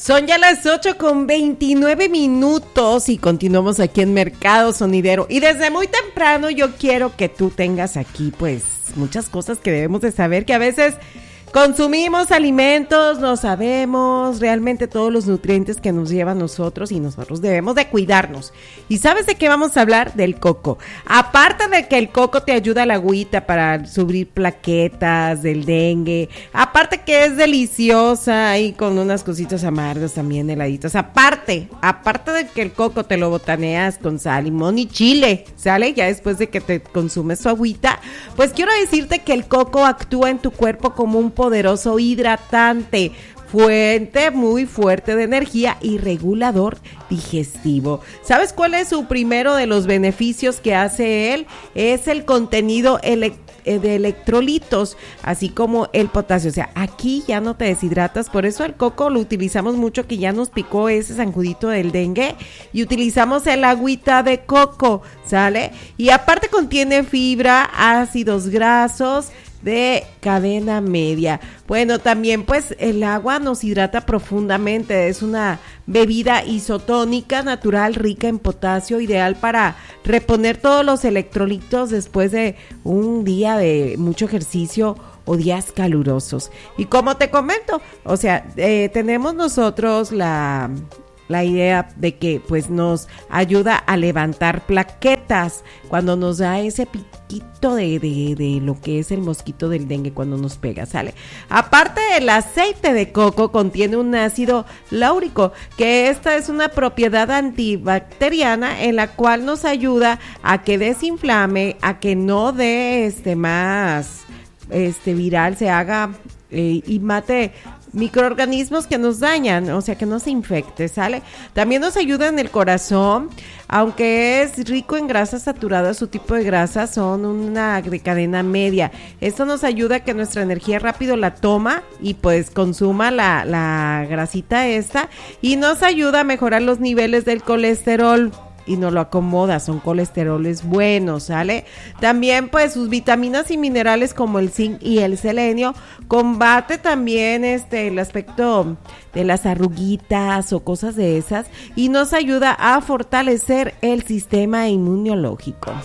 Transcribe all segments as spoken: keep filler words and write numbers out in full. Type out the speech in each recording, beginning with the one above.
Son ya las ocho con veintinueve minutos y continuamos aquí en Mercado Sonidero. Y desde muy temprano yo quiero que tú tengas aquí pues muchas cosas que debemos de saber, que a veces consumimos alimentos, no sabemos realmente todos los nutrientes que nos llevan nosotros y nosotros debemos de cuidarnos. ¿Y sabes de qué vamos a hablar? Del coco. Aparte de que el coco te ayuda a la agüita para subir plaquetas, del dengue, aparte que es deliciosa y con unas cositas amargas también heladitas, aparte, aparte de que el coco te lo botaneas con sal, limón y chile, ¿sale? Ya después de que te consumes su agüita, pues quiero decirte que el coco actúa en tu cuerpo como un poderoso hidratante, fuente muy fuerte de energía y regulador digestivo. ¿Sabes cuál es su primero de los beneficios que hace él? Es el contenido ele- de electrolitos, así como el potasio. O sea, aquí ya no te deshidratas, por eso el coco lo utilizamos mucho, que ya nos picó ese zancudito del dengue y utilizamos el agüita de coco, ¿sale? Y aparte contiene fibra, ácidos grasos de cadena media. Bueno, también pues el agua nos hidrata profundamente, es una bebida isotónica natural rica en potasio, ideal para reponer todos los electrolitos después de un día de mucho ejercicio o días calurosos. Y como te comento, o sea, eh, tenemos nosotros la... la idea de que pues nos ayuda a levantar plaquetas cuando nos da ese piquito de, de, de lo que es el mosquito del dengue cuando nos pega, ¿sale? Aparte, el aceite de coco contiene un ácido láurico, que esta es una propiedad antibacteriana en la cual nos ayuda a que desinflame, a que no dé este más este viral, se haga eh, y mate microorganismos que nos dañan, o sea, que no se infecte, ¿sale? También nos ayuda en el corazón, aunque es rico en grasas saturadas, su tipo de grasas son una de cadena media. Esto nos ayuda a que nuestra energía rápido la toma y pues consuma la, la grasita esta, y nos ayuda a mejorar los niveles del colesterol y nos lo acomoda, son colesteroles buenos, ¿sale? También pues sus vitaminas y minerales como el zinc y el selenio combate también este el aspecto de las arruguitas o cosas de esas, y nos ayuda a fortalecer el sistema inmunológico.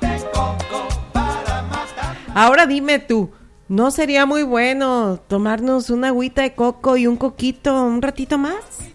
Ahora dime tú, ¿no sería muy bueno tomarnos una agüita de coco y un coquito un ratito más?